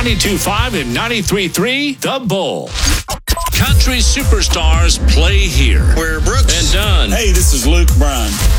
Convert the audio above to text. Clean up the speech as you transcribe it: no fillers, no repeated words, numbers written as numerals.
92.5 and 93.3 The Bull. Country superstars play here. Where Brooks and Dunn. Hey, this is Luke Bryan.